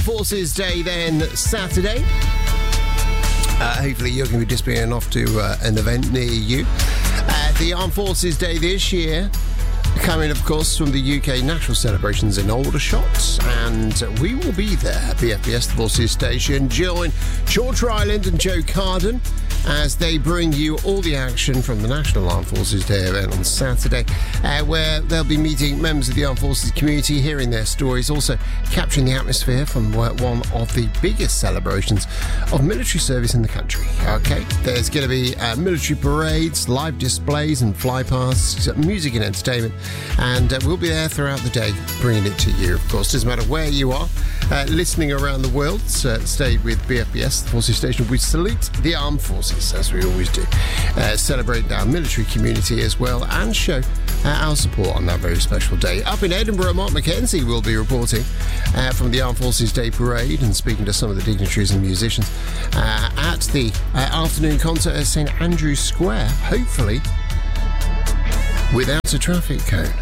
Forces Day then Saturday. Hopefully you're going to be dispatching off to an event near you. The Armed Forces Day this year coming, of course, from the UK national celebrations in Aldershot, and we will be there. BFBS, the Forces Station, join George Ryland and Joe Carden as they bring you all the action from the National Armed Forces Day event on Saturday, where they'll be meeting members of the Armed Forces community, hearing their stories, also capturing the atmosphere from one of the biggest celebrations of military service in the country. Okay, there's going to be military parades, live displays and flypasts, music and entertainment, and we'll be there throughout the day bringing it to you. Of course, doesn't matter where you are listening around the world, stay with BFBS, the Forces Station. We salute the Armed Forces, as we always do, celebrate our military community as well, and show our support on that very special day. Up in Edinburgh, Mark McKenzie will be reporting from the Armed Forces Day Parade and speaking to some of the dignitaries and musicians at the afternoon concert at St Andrew's Square, hopefully without a traffic cone.